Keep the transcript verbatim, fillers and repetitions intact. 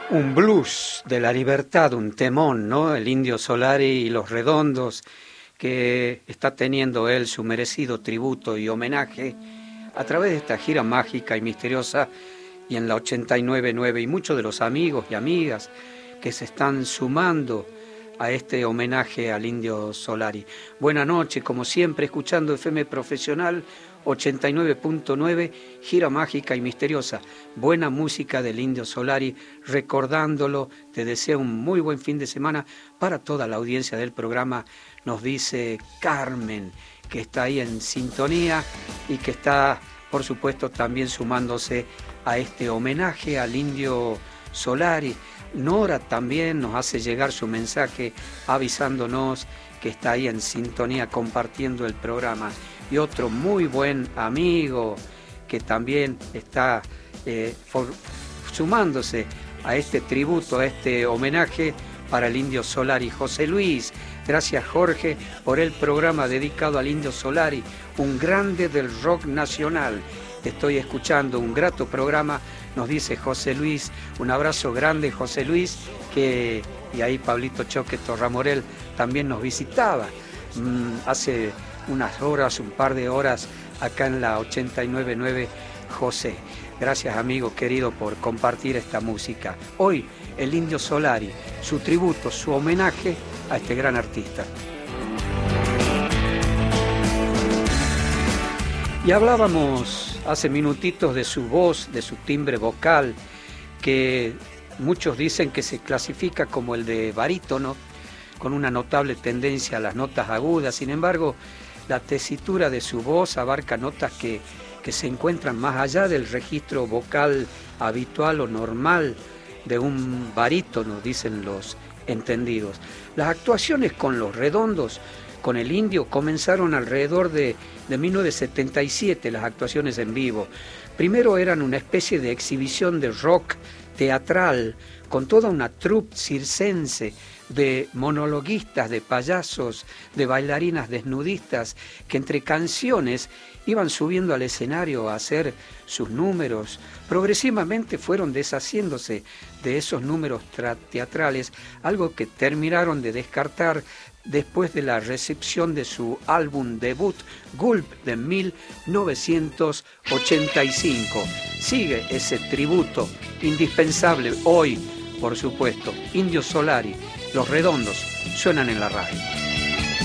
Un blues de la libertad, un temón, ¿no? El Indio Solari y Los Redondos, que está teniendo él su merecido tributo y homenaje a través de esta gira mágica y misteriosa y en la ochenta y nueve punto nueve, y muchos de los amigos y amigas que se están sumando a este homenaje al Indio Solari. Buenas noches, como siempre, escuchando F M Profesional ochenta y nueve punto nueve, gira mágica y misteriosa. Buena música del Indio Solari, recordándolo. Te deseo un muy buen fin de semana para toda la audiencia del programa. Nos dice Carmen, que está ahí en sintonía y que está, por supuesto, también sumándose a este homenaje al Indio Solari. Nora también nos hace llegar su mensaje avisándonos que está ahí en sintonía compartiendo el programa. Y otro muy buen amigo que también está eh, for, sumándose a este tributo, a este homenaje para el Indio Solari, José Luis. Gracias, Jorge, por el programa dedicado al Indio Solari, un grande del rock nacional. Te estoy escuchando, un grato programa, nos dice José Luis. Un abrazo grande, José Luis, que y ahí Pablito Choque Torramorel también nos visitaba mmm, hace unas horas, un par de horas, acá en la ochenta y nueve punto nueve, José. Gracias, amigo querido, por compartir esta música. Hoy, el Indio Solari, su tributo, su homenaje a este gran artista. Y hablábamos hace minutitos de su voz, de su timbre vocal, que muchos dicen que se clasifica como el de barítono, con una notable tendencia a las notas agudas. Sin embargo, la tesitura de su voz abarca notas que, que se encuentran más allá del registro vocal habitual o normal de un barítono, dicen los entendidos. Las actuaciones con Los Redondos, con el Indio, comenzaron alrededor de, de mil novecientos setenta y siete, las actuaciones en vivo. Primero eran una especie de exhibición de rock teatral, con toda una troupe circense de monologuistas, de payasos, de bailarinas desnudistas, que entre canciones iban subiendo al escenario a hacer sus números. Progresivamente fueron deshaciéndose de esos números teatrales, algo que terminaron de descartar después de la recepción de su álbum debut, Gulp, de mil novecientos ochenta y cinco. Sigue ese tributo indispensable hoy, por supuesto. Indio Solari, Los Redondos, suenan en la radio.